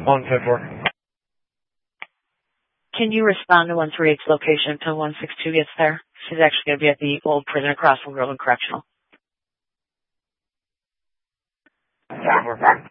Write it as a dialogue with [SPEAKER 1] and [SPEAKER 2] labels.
[SPEAKER 1] 154.
[SPEAKER 2] Can you respond to 138's location until 162 gets there? She's actually going to be at the old prison across from Groveland Correctional.
[SPEAKER 1] 154.